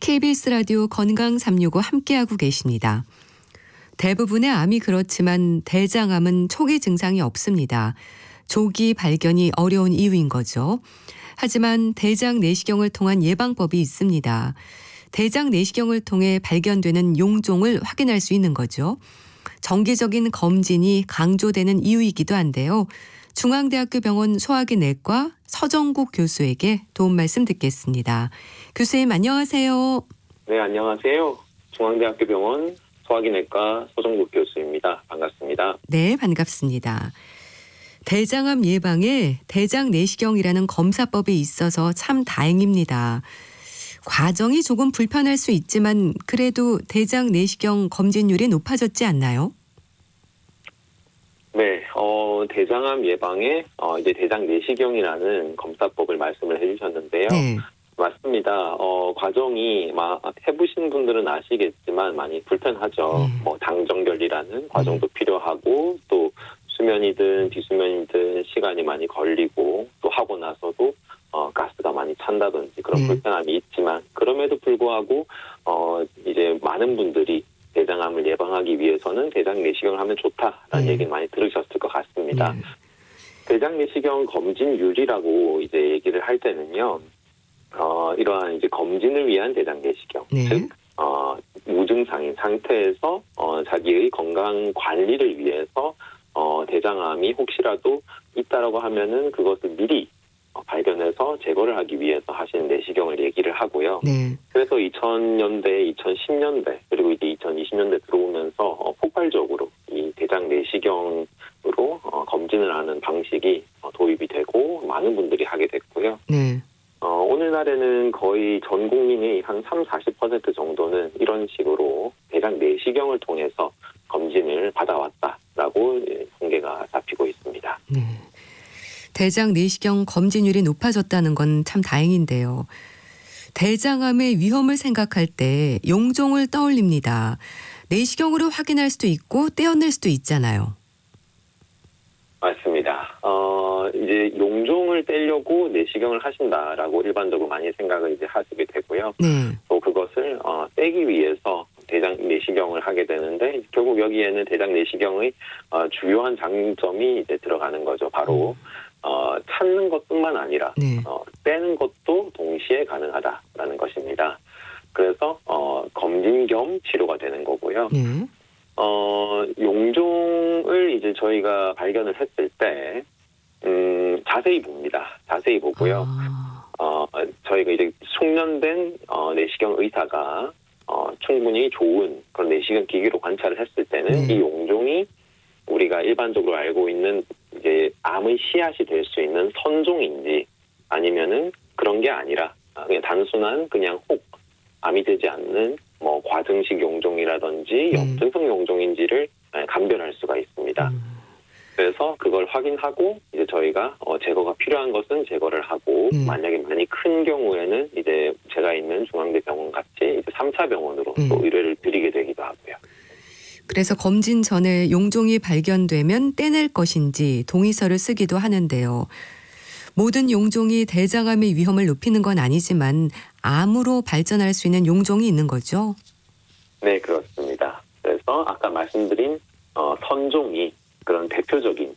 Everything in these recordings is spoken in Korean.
KBS 라디오 건강 365 함께하고 계십니다. 대부분의 암이 그렇지만 대장암은 초기 증상이 없습니다. 조기 발견이 어려운 이유인 거죠. 하지만 대장 내시경을 통한 예방법이 있습니다. 대장 내시경을 통해 발견되는 용종을 확인할 수 있는 거죠. 정기적인 검진이 강조되는 이유이기도 한데요. 중앙대학교 병원 소화기 내과 서정국 교수에게 도움 말씀 듣겠습니다. 교수님 안녕하세요. 네, 안녕하세요. 중앙대학교 병원 소화기 내과 서정국 교수입니다. 반갑습니다. 네, 반갑습니다. 대장암 예방에 대장 내시경이라는 검사법이 있어서 참 다행입니다. 과정이 조금 불편할 수 있지만 그래도 대장 내시경 검진율이 높아졌지 않나요? 네, 대장암 예방에 이제 대장 내시경이라는 검사법을 말씀을 해주셨는데요. 네. 맞습니다. 과정이 해보신 분들은 아시겠지만 많이 불편하죠. 당정결이라는 과정도 필요하고 또 수면이든 비수면이든 시간이 많이 걸리고 또 하고 나서도 가스가 많이 찬다든지 그런 불편함이 있지만 그럼에도 불구하고 이제 많은 분들이 대장암을 예방하기 위해서는 대장 내시경을 하면 좋다라는 얘기를 많이 들으셨을 것 같습니다. 대장 내시경 검진율이라고 이제 얘기를 할 때는요, 이러한 이제 검진을 위한 대장 내시경, 즉 무증상인 상태에서 자기의 건강 관리를 위해서 대장암이 혹시라도 있다라고 하면은 그것을 미리 발견해서 제거를 하기 위해서 하시는 내시경을 얘기를 하고요. 네. 그래서 2000년대, 2010년대 그리고 이제 2020년대 들어오면서 폭발적으로 이 대장 내시경으로 검진을 하는 방식이 도입이 되고 많은 분들이 하게 됐고요. 네. 오늘날에는 거의 전 국민의 한 30-40% 정도는 이런 식으로 대장 내시경을 통해서 검진을 받아왔다라고 통계가 잡히고 있습니다. 네. 대장 내시경 검진율이 높아졌다는 건 참 다행인데요. 대장암의 위험을 생각할 때 용종을 떠올립니다. 내시경으로 확인할 수도 있고 떼어낼 수도 있잖아요. 맞습니다. 이제 용종을 떼려고 내시경을 하신다라고 일반적으로 많이 생각을 이제 하시게 되고요. 네. 또 그것을 떼기 위해서 대장 내시경을 하게 되는데 결국 여기에는 대장 내시경의 주요한 장점이 이제 들어가는 거죠. 바로 찾는 것뿐만 아니라 떼는 것도 동시에 가능하다라는 것입니다. 그래서 검진 겸 치료가 되는 거고요. 네. 용종을 이제 저희가 발견을 했을 때 자세히 봅니다. 자세히 보고요. 저희가 이제 숙련된 내시경 의사가 충분히 좋은 그런 내시경 기기로 관찰을 했을 때는 이 용종이 우리가 일반적으로 알고 있는 이제 암의 씨앗이 될 수 있는 선종인지 아니면은 그런 게 아니라 그냥 단순한 그냥 혹 암이 되지 않는 과증식 용종이라든지 역증성 용종인지를 감별할 수가 있습니다. 그래서 그걸 확인하고 이제 저희가 제거가 필요한 것은 제거를 하고 만약에 많이 큰 경우에는 이제 제가 있는 중앙대병원 같이 이제 3차 병원으로 또 의뢰를 드리게 되기도 하고요. 그래서 검진 전에 용종이 발견되면 떼낼 것인지 동의서를 쓰기도 하는데요. 모든 용종이 대장암의 위험을 높이는 건 아니지만 암으로 발전할 수 있는 용종이 있는 거죠? 네, 그렇습니다. 그래서 아까 말씀드린 선종이 그런 대표적인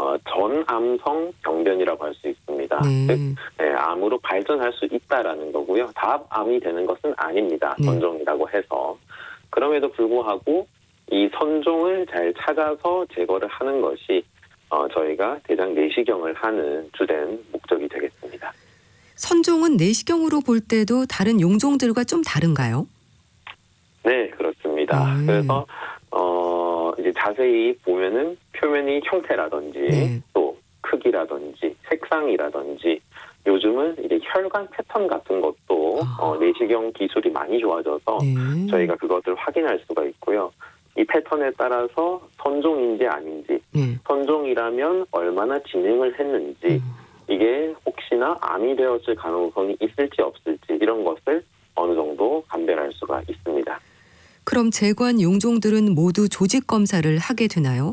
전암성 병변이라고 할 수 있습니다. 즉 암으로 발전할 수 있다라는 거고요. 다 암이 되는 것은 아닙니다. 선종이라고 해서. 그럼에도 불구하고 이 선종을 잘 찾아서 제거를 하는 것이 저희가 대장 내시경을 하는 주된 목적이 되겠습니다. 선종은 내시경으로 볼 때도 다른 용종들과 좀 다른가요? 네, 그렇습니다. 그래서 이제 자세히 보면은 표면의 형태라든지 또 크기라든지 색상이라든지 요즘은 이제 혈관 패턴 같은 것도 내시경 기술이 많이 좋아져서 저희가 그것을 확인할 수가 있고요. 이 패턴에 따라서 선종인지 아닌지, 선종이라면 얼마나 진행을 했는지, 이게 혹시나 암이 되었을 가능성이 있을지 없을지 이런 것을 어느 정도 감별할 수가 있습니다. 그럼 제거한 용종들은 모두 조직 검사를 하게 되나요?